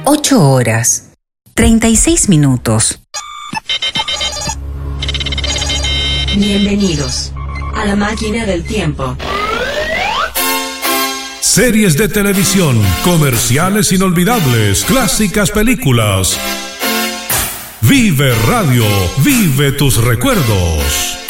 8 horas, 36 minutos. Bienvenidos a la máquina del tiempo. Series de televisión, comerciales inolvidables, clásicas películas. Vive Radio, vive tus recuerdos.